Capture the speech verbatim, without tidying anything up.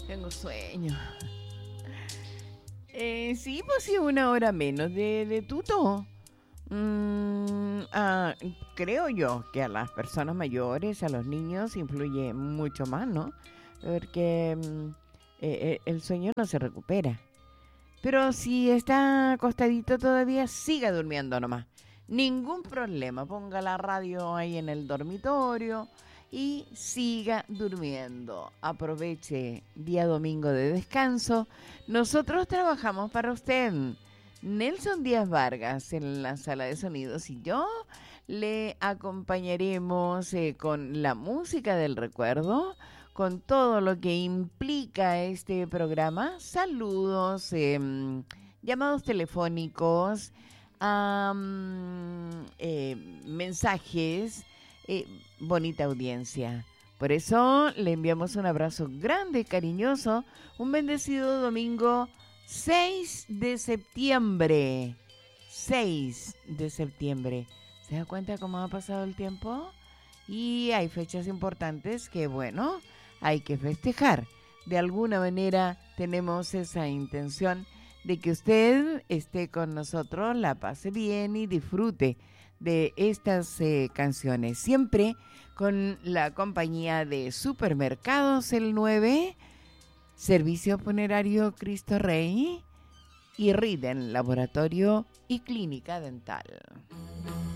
Tengo sueño. Eh, sí, pues sí, una hora menos de, de tuto. Mm, ah, creo yo que a las personas mayores, a los niños, influye mucho más, ¿no? Porque mm, eh, eh, el sueño no se recupera. Pero si está acostadito todavía, siga durmiendo nomás. Ningún problema. Ponga la radio ahí en el dormitorio y siga durmiendo. Aproveche día domingo de descanso. Nosotros trabajamos para usted. Nelson Díaz Vargas en la sala de sonidos y yo le acompañaremos eh, con la música del recuerdo, con todo lo que implica este programa, saludos, eh, llamados telefónicos, am, eh, mensajes, eh, bonita audiencia. Por eso le enviamos un abrazo grande, cariñoso, un bendecido domingo seis de septiembre. seis de septiembre. ¿Se da cuenta cómo ha pasado el tiempo? Y hay fechas importantes que, bueno, hay que festejar. De alguna manera tenemos esa intención de que usted esté con nosotros, la pase bien y disfrute de estas eh, canciones. Siempre con la compañía de Supermercados El nueve, Servicio Funerario Cristo Rey y Riden Laboratorio y Clínica Dental.